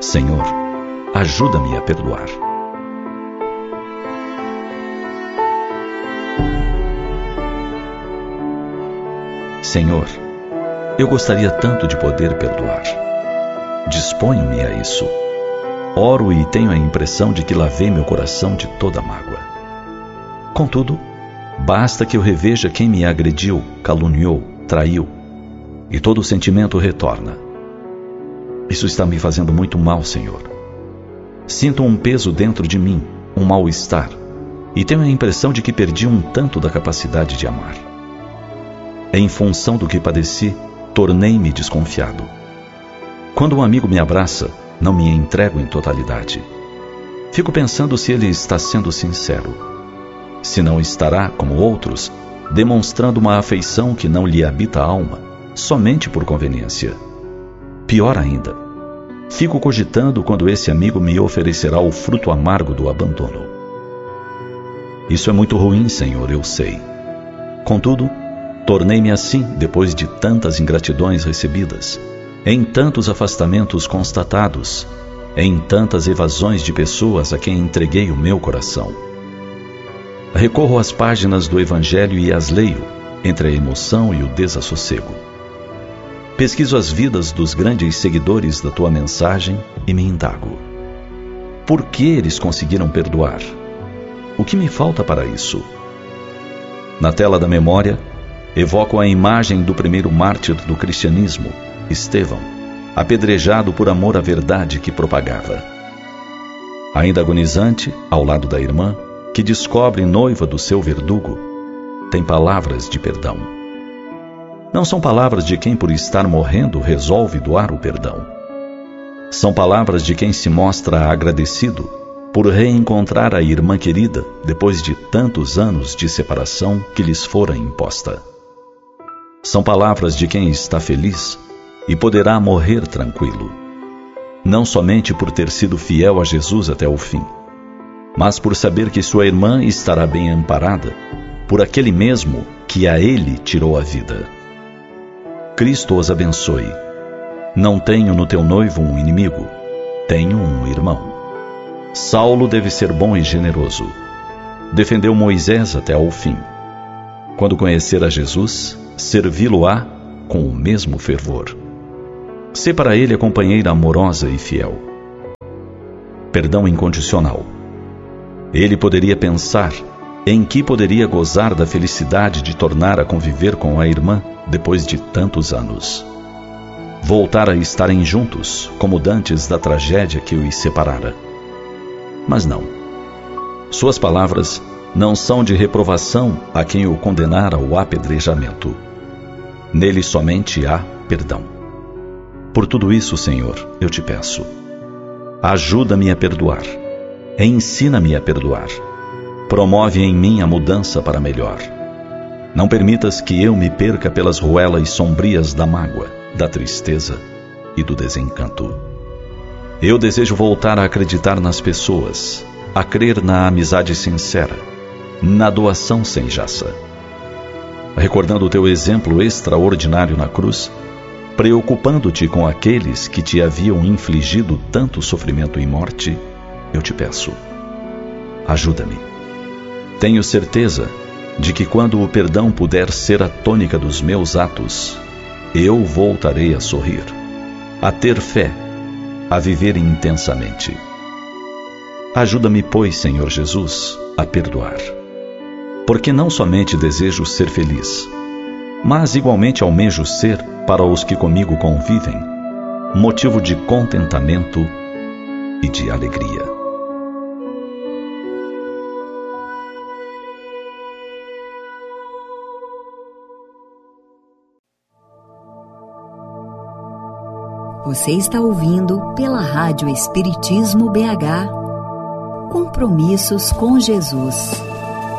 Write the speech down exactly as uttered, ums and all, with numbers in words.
Senhor, ajuda-me a perdoar. Senhor, eu gostaria tanto de poder perdoar. Disponho-me a isso. Oro e tenho a impressão de que lavei meu coração de toda mágoa. Contudo, basta que eu reveja quem me agrediu, caluniou, traiu, e todo o sentimento retorna. Isso está me fazendo muito mal, Senhor. Sinto um peso dentro de mim, um mal-estar, e tenho a impressão de que perdi um tanto da capacidade de amar. Em função do que padeci, tornei-me desconfiado. Quando um amigo me abraça, não me entrego em totalidade. Fico pensando se ele está sendo sincero. Se não estará, como outros, demonstrando uma afeição que não lhe habita a alma, somente por conveniência. Pior ainda, fico cogitando quando esse amigo me oferecerá o fruto amargo do abandono. Isso é muito ruim, Senhor, eu sei. Contudo, tornei-me assim depois de tantas ingratidões recebidas, em tantos afastamentos constatados, em tantas evasões de pessoas a quem entreguei o meu coração. Recorro às páginas do Evangelho e as leio, entre a emoção e o desassossego. Pesquiso as vidas dos grandes seguidores da tua mensagem e me indago. Por que eles conseguiram perdoar? O que me falta para isso? Na tela da memória, evoco a imagem do primeiro mártir do cristianismo, Estevão, apedrejado por amor à verdade que propagava. Ainda agonizante, ao lado da irmã, que descobre noiva do seu verdugo, tem palavras de perdão. Não são palavras de quem, por estar morrendo, resolve doar o perdão. São palavras de quem se mostra agradecido por reencontrar a irmã querida depois de tantos anos de separação que lhes fora imposta. São palavras de quem está feliz e poderá morrer tranquilo, não somente por ter sido fiel a Jesus até o fim, mas por saber que sua irmã estará bem amparada por aquele mesmo que a ele tirou a vida. Cristo os abençoe. Não tenho no teu noivo um inimigo, tenho um irmão. Saulo deve ser bom e generoso. Defendeu Moisés até ao fim. Quando conhecer a Jesus, servi-lo-á com o mesmo fervor. Sê para ele a companheira amorosa e fiel. Perdão incondicional. Ele poderia pensar em que poderia gozar da felicidade de tornar a conviver com a irmã depois de tantos anos. Voltar a estarem juntos, como dantes da tragédia que os separara. Mas não. Suas palavras não são de reprovação a quem o condenara ao apedrejamento. Nele somente há perdão. Por tudo isso, Senhor, eu te peço. Ajuda-me a perdoar. Ensina-me a perdoar. Promove em mim a mudança para melhor. Não permitas que eu me perca pelas ruelas sombrias da mágoa, da tristeza e do desencanto. Eu desejo voltar a acreditar nas pessoas, a crer na amizade sincera, na doação sem jaça. Recordando o teu exemplo extraordinário na cruz, preocupando-te com aqueles que te haviam infligido tanto sofrimento e morte, eu te peço, ajuda-me. Tenho certeza de que quando o perdão puder ser a tônica dos meus atos, eu voltarei a sorrir, a ter fé, a viver intensamente. Ajuda-me, pois, Senhor Jesus, a perdoar. Porque não somente desejo ser feliz, mas igualmente almejo ser, para os que comigo convivem, motivo de contentamento e de alegria. Você está ouvindo pela Rádio Espiritismo B H. Compromissos com Jesus.